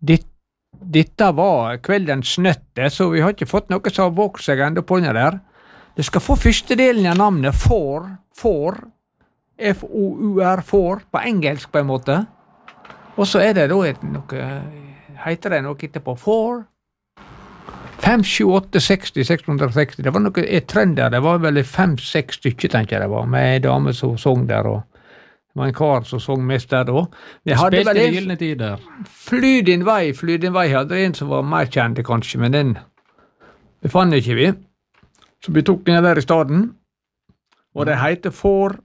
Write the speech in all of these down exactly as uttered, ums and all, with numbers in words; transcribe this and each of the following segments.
Ditt, dette var kveldens snøtte, så vi har ikke fått noe som har vokst seg enda på den der. Du skal få første delen av navnet for, for, F O U R, for, på engelsk på en måte. Og så er det da et, noe, heter det noe etterpå, for, fem, sju, åtte, seksti, seks hundre og seksti, det var noe, et trønder, det var vel fem, seks stykker, tenker jeg det var, med en dame som sang der, og det var en kar som sang mest der da. Vi hadde Spilte vel i en, gyllene tider. Fly din vei, fly din vei, hadde en som var mer kjent kanskje, men den befann ikke vi. Så vi tok den der i staden, og det heter for.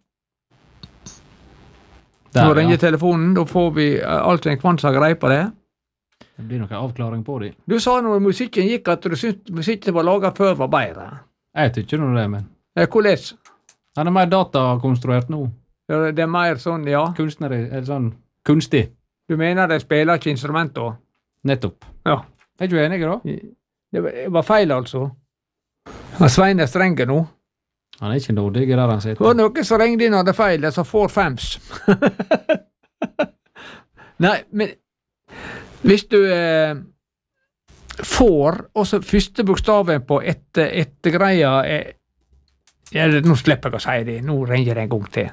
Der, Nå ringer ja. telefonen, da får vi alt en kvann som har grei på det. Det blir noen avklaring på det. Du sa når musikken gikk at du syntes musikken var laget før var bedre. Jeg tykker ikke noe det, men Eh, Hvordan? han er mer datakonstruert nå. Det er mer sånn, ja. Kunstneri, eller sånn kunstig. Du mener de spiller ikke instrument da? Nettopp. Ja. Er ikke du enig da? Det var, det var feil, altså. Han Svein er strenge nå. Han er ikke nådig der han Det var sitter. noen som ringde inn og hadde feil, det sa får fems. Nei, men hvis du eh, får, og så første bokstaven på etter, etter greia er, ja, nå slipper jeg å si det, nå ringer det en gang til.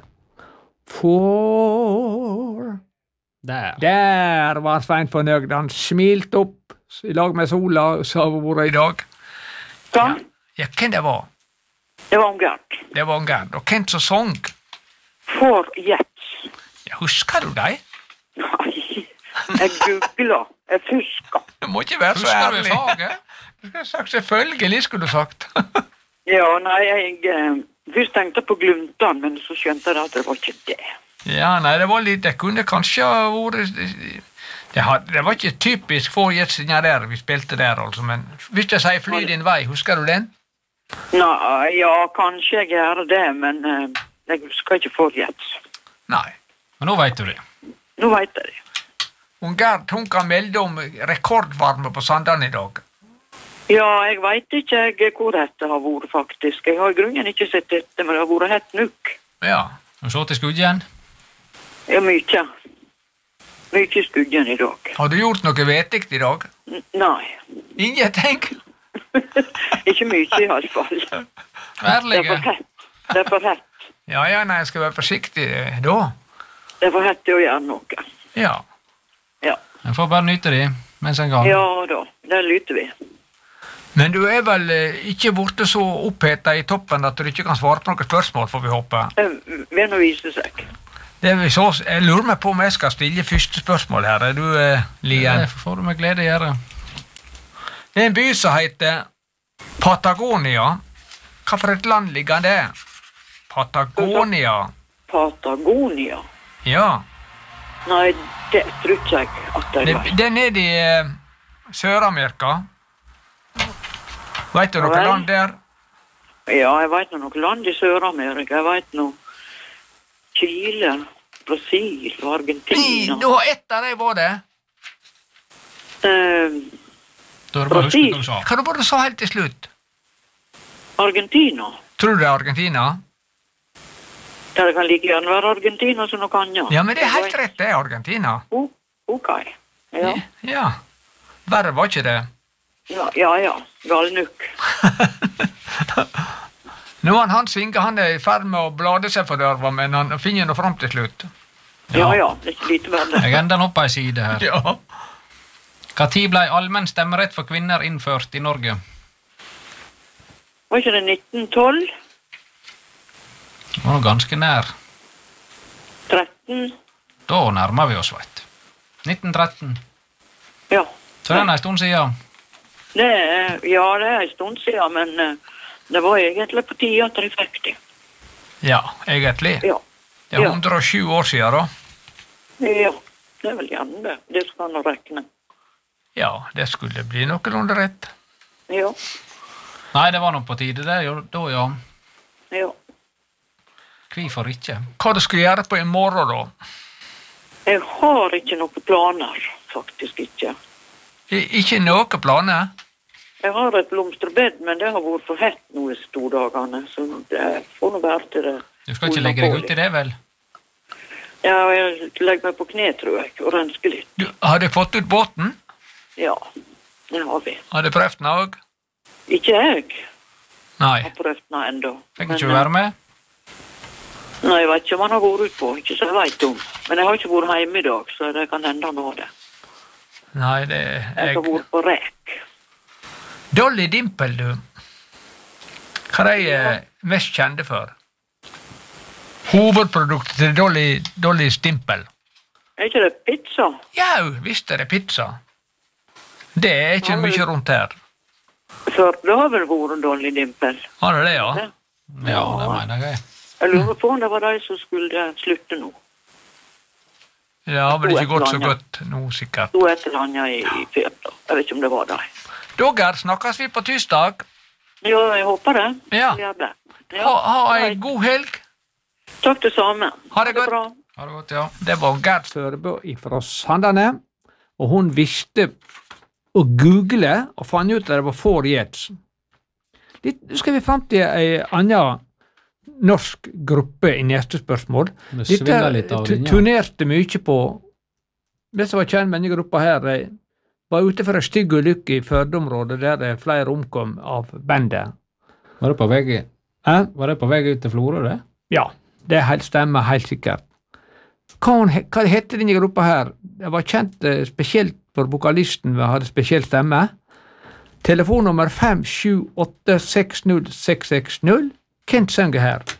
For, Der. der var Svein fornøyd, han smilte opp i lag med sola, sa ordet i dag. Ja, Ja, hvem det var? det var om Gerd. Det var en Gerd, og hvem som sang? For Jets. Ja, husker du deg? Nei, jeg googler, jeg fusker. Du må ikke være så Husker du ærlig. faget? Du skulle sagt selvfølgelig, skulle du sagt. Ja, nei, jeg eh, først tenkte på Gluntan, men så skjønte jeg at det var ikke det. Ja, nei, det var litt, det kunne kanskje ha vært, det, had, det var ikke typisk for Jetsinja der, vi spilte der altså, men hvis jeg sier fly din vei, husker du den? Nei, ja, kanskje jeg gjør det, men eh, jeg husker ikke for Jets. Nei. Men nå vet du det. Nå vet jeg det. Og Gerd, hun kan melde om rekordvarme på Sandane i dag. Ja, jeg vet ikke jeg, hvor dette har vært faktisk. Jeg har i grunnen ikke sett dette, men det har vært helt nukk. Ja. Og så til skudjen. Ja, mye. Mye skudgen i dag. Har du gjort noe vetigt i dag? N nei. Ingenting? Ikke mye i hvert fall. Det er Ærlige. for hett. Det er for hett. Ja, ja, nei, jeg skal være forsiktig eh, da. Det er for hett til å gjøre noe. Ja. Ja. En får bare nyte de, mens en kan. Ja da, det lytter vi. Men du er vel eh, ikke borte så opphetet i toppen at du ikke kan svare på noen spørsmål, får vi håpe. Det vil nå vise seg. Det er vi så, jeg lurer meg på om jeg skal stille første spørsmål her. Er du, eh, Lien? Det får du med glede gjøre. Det er en by som heter Patagonia. Hva for et land ligger det? Patagonia. Patagonia? Ja. Nei, det tror ikke jeg at det Det, var. det er nede i eh, Sør-Amerika. Vet du noe Vel. land der? Ja, jeg vet noe land i Sør-Amerika. Jeg vet noe Chile, Brasil og Nei, Argentina. du har ett av dem var det. Eh, Da er det bare å huske hva du sa. Hva var det du sa helt til slutt? Argentina. Tror du det er Argentina? Ja, det kan like gjerne være Argentina som noe annet. Ja, men det er helt rett, det er Argentina. Oh, ok. Ja, Ja. Verre var ikke det. ja, ja. ja. Galnuk. Nå er han Hans Inge, han er i ferd med å blade seg for dørva, men han finner noe frem til slutt. Ja, ja. Det er ikke lite verre. Jeg ender den opp på en side her. Ja. Hva tid ble allmenn stemmerett for kvinner innført i Norge? Var ikke det nitten tolv? Det var nå ganske nær. tretten? Da nærmer vi oss, vet du. nitten tretten. Ja. Så det er en stund siden. Det er, ja, det er en stund siden, men eh, det var egentlig på tide at de fikk det. Ja, egentlig. Ja. Det er Ja. hundre og sju år siden da. Ja, det er vel gjerne det. Det skal nå regne. Ja, det skulle bli noenlunde rett. Ja, Nei, det var nå på tide det, jo, da ja. ja. Hvorfor ikke? Hva du skal gjøre på i morgen da? Jeg har ikke noen planer, faktisk ikke. I, ikke noe planer? Jeg har et blomsterbed, men det har vært for hett nå i to dagene, så det får nå være til det. Du skal ikke legge deg ut i det, vel? Ja, jeg legger meg på kne, tror jeg, og rensker litt. Du, har du fått ut båten? Ja, det har vi. Har du prøvd den òg? Ikke jeg Nei. har prøvd den ennå. Fikk ikke være med? Nei, jeg vet ikke om han har vært ut på, ikke så jeg vet om. Men jeg har ikke vært hjemme i dag, så det kan hende nå det. Nei, det Jeg er har vært på rek. Dolly Dimple, du. Hva er de eh, mest kjente for? Hovedproduktet til Dolly, Dollys Dimple. Er ikke det pizza? Jau, visst er det pizza. Det er ikke Ja, men- mye rundt her. Før det har vel vært Dolly Dimple. Har du det, ja? Ja. Ja, det mener jeg. Jeg lurer på om det var de som skulle slutte nå. Det har vel ikke gått så godt nå, sikkert. To et eller annet i, i før da. Jeg vet ikke om det var de. Dogger, snakkes vi på tirsdag. Ja, jeg håper det. Ja. Jeg gjør det. Ja. Ha, ha en god helg. Takk det samme. Ha det godt. bra. Ha det godt, ja. Det var Gerd. Sørebø fra Sandane, og hun visste å google og fant ut at det var får gjets. Nå skal vi frem til ei annen norsk gruppe i neste spørsmål. Det Dette svinner litt av tu- linja. turnerte mye på det som var kjent med denne gruppa her. De var ute for en stygg ulykke i Førde-området der det flere omkom av bandet. Var det på vei, Eh? var det på vei ut til Florø, det? Ja, det helt stemmer helt sikkert. Hva, hun, he- hva hette denne gruppa her? Det var kjent eh, spesielt for vokalisten vi hadde spesiell stemme. Telefonnummer fem sju åtte seks null seks seks null. Hvem synger her?